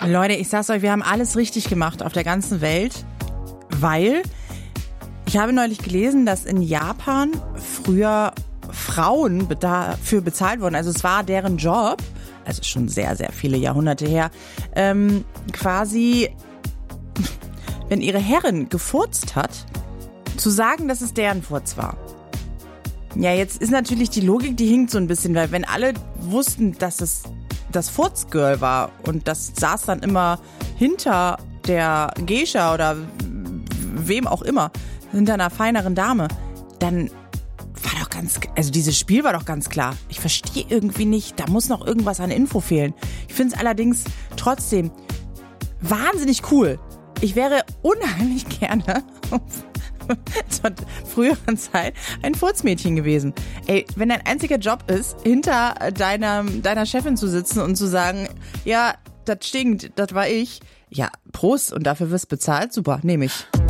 Leute, ich sag's euch, wir haben alles richtig gemacht auf der ganzen Welt, weil ich habe neulich gelesen, dass in Japan früher Frauen dafür bezahlt wurden. Also es war deren Job, also schon sehr, sehr viele Jahrhunderte her, quasi, wenn ihre Herrin gefurzt hat, zu sagen, dass es deren Furz war. Ja, jetzt ist natürlich die Logik, die hinkt so ein bisschen, weil wenn alle wussten, dass es das Furzgirl war und das saß dann immer hinter der Geisha oder wem auch immer, hinter einer feineren Dame, dann war doch also dieses Spiel war doch ganz klar. Ich verstehe irgendwie nicht, da muss noch irgendwas an Info fehlen. Ich finde es allerdings trotzdem wahnsinnig cool. Ich wäre unheimlich gerne zur früheren Zeit ein Furzmädchen gewesen. Ey, wenn dein einziger Job ist, hinter deiner Chefin zu sitzen und zu sagen, ja, das stinkt, das war ich. Ja, Prost und dafür wirst bezahlt, super, nehme ich.